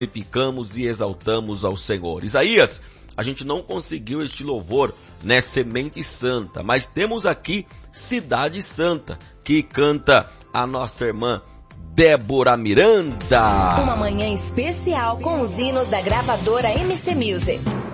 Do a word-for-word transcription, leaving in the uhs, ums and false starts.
glorificamos e exaltamos ao Senhor. Isaías, a gente não conseguiu este louvor, né, Semente Santa, mas temos aqui Cidade Santa, que canta a nossa irmã Débora Miranda. Uma manhã especial com os hinos da gravadora M C Music.